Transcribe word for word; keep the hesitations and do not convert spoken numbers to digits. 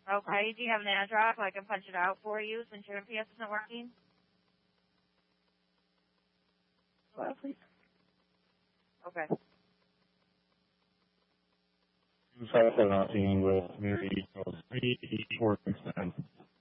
Okay, do you have an address so I can punch it out for you since your M P S isn't working? Well, please. Okay. two five seven Austin with Mary Street, four six nine.